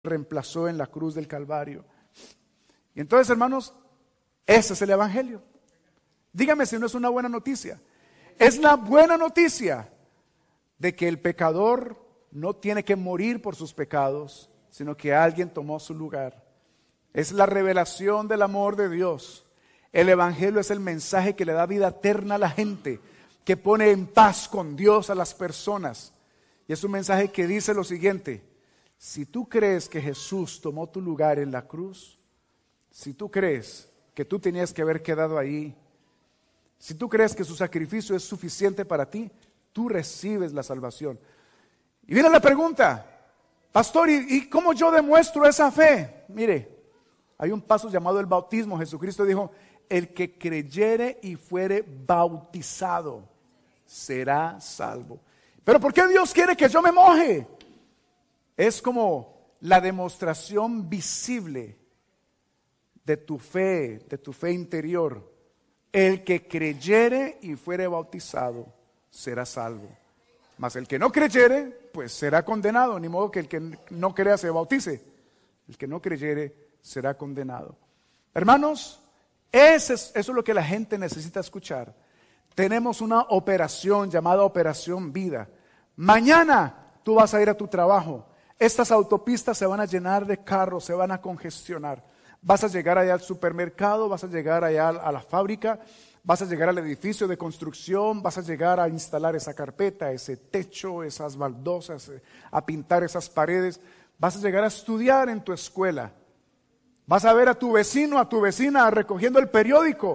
reemplazó en la cruz del Calvario. Y entonces, hermanos, ese es el evangelio. Dígame si no es una buena noticia. Es la buena noticia de que el pecador no tiene que morir por sus pecados, sino que alguien tomó su lugar. Es la revelación del amor de Dios. El evangelio es el mensaje que le da vida eterna a la gente, que pone en paz con Dios a las personas. Y es un mensaje que dice lo siguiente: si tú crees que Jesús tomó tu lugar en la cruz, si tú crees que tú tenías que haber quedado ahí, si tú crees que su sacrificio es suficiente para ti, tú recibes la salvación. Y viene la pregunta: pastor, ¿y cómo yo demuestro esa fe? Mire, hay un paso llamado el bautismo. Jesucristo dijo: el que creyere y fuere bautizado será salvo. Pero ¿por qué Dios quiere que yo me moje? Es como la demostración visible de tu fe interior. El que creyere y fuere bautizado será salvo. Mas el que no creyere, pues será condenado. Ni modo que el que no crea se bautice. El que no creyere será condenado. Hermanos, eso es lo que la gente necesita escuchar. Tenemos una operación llamada Operación Vida. Mañana tú vas a ir a tu trabajo. Estas autopistas se van a llenar de carros, se van a congestionar. Vas a llegar allá al supermercado, vas a llegar allá a la fábrica, vas a llegar al edificio de construcción, vas a llegar a instalar esa carpeta, ese techo, esas baldosas, a pintar esas paredes. Vas a llegar a estudiar en tu escuela. Vas a ver a tu vecino, a tu vecina recogiendo el periódico.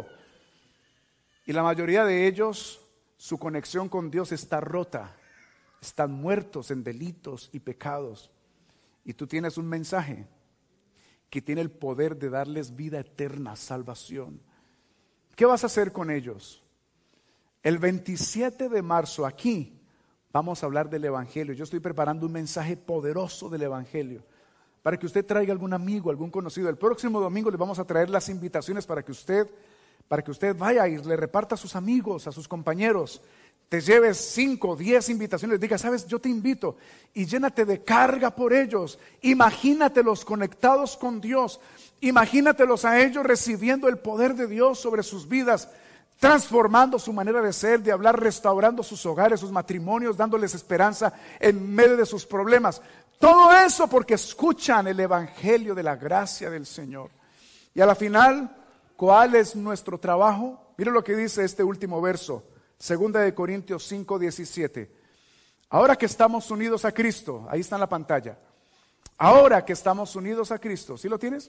Y la mayoría de ellos, su conexión con Dios está rota. Están muertos en delitos y pecados. Y tú tienes un mensaje que tiene el poder de darles vida eterna, salvación. ¿Qué vas a hacer con ellos? El 27 de marzo aquí vamos a hablar del evangelio. Yo estoy preparando un mensaje poderoso del evangelio para que usted traiga algún amigo, algún conocido. El próximo domingo le vamos a traer las invitaciones para que usted vaya y le reparta a sus amigos, a sus compañeros. Te lleves 5, 10 invitaciones, diga: sabes, yo te invito, y llénate de carga por ellos. Imagínatelos conectados con Dios, imagínatelos a ellos recibiendo el poder de Dios sobre sus vidas, transformando su manera de ser, de hablar, restaurando sus hogares, sus matrimonios, dándoles esperanza en medio de sus problemas. Todo eso porque escuchan el evangelio de la gracia del Señor. Y a la final, ¿cuál es nuestro trabajo? Mira lo que dice este último verso. 2 de Corintios 5, 17. Ahora que estamos unidos a Cristo, ahí está en la pantalla. Ahora que estamos unidos a Cristo, ¿sí lo tienes?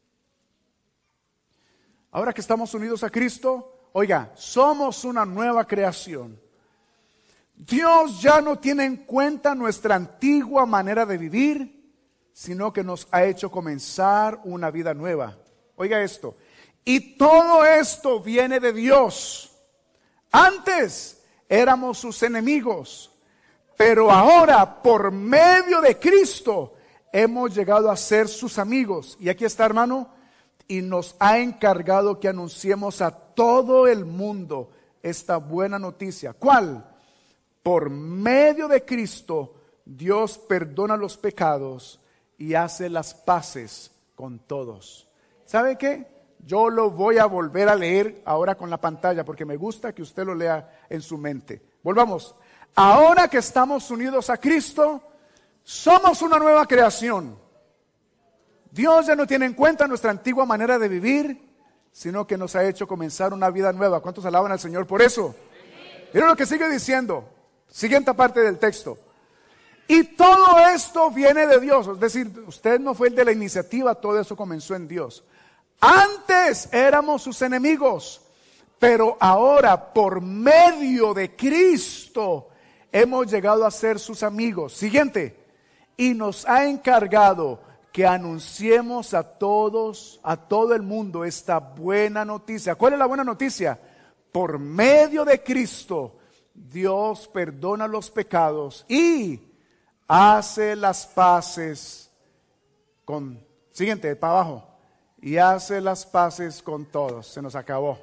Ahora que estamos unidos a Cristo, oiga, somos una nueva creación. Dios ya no tiene en cuenta nuestra antigua manera de vivir, sino que nos ha hecho comenzar una vida nueva. Oiga esto, y todo esto viene de Dios. Antes éramos sus enemigos, pero ahora por medio de Cristo hemos llegado a ser sus amigos. Y aquí está, hermano, y nos ha encargado que anunciemos a todo el mundo esta buena noticia. ¿Cuál? Por medio de Cristo Dios perdona los pecados y hace las paces con todos. ¿Sabe qué? Yo lo voy a volver a leer ahora con la pantalla porque me gusta que usted lo lea en su mente. Volvamos. Ahora que estamos unidos a Cristo, somos una nueva creación. Dios ya no tiene en cuenta nuestra antigua manera de vivir, sino que nos ha hecho comenzar una vida nueva. ¿Cuántos alaban al Señor por eso? Miren lo que sigue diciendo. Siguiente parte del texto. Y todo esto viene de Dios. Es decir, usted no fue el de la iniciativa, todo eso comenzó en Dios. Antes éramos sus enemigos, pero ahora por medio de Cristo hemos llegado a ser sus amigos. Siguiente, y nos ha encargado que anunciemos a todos, a todo el mundo esta buena noticia. ¿Cuál es la buena noticia? Por medio de Cristo Dios perdona los pecados y hace las paces con, siguiente, para abajo. Y hace las paces con todos. Se nos acabó.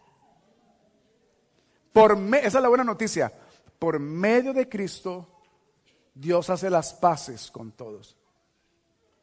Esa es la buena noticia. Por medio de Cristo, Dios hace las paces con todos.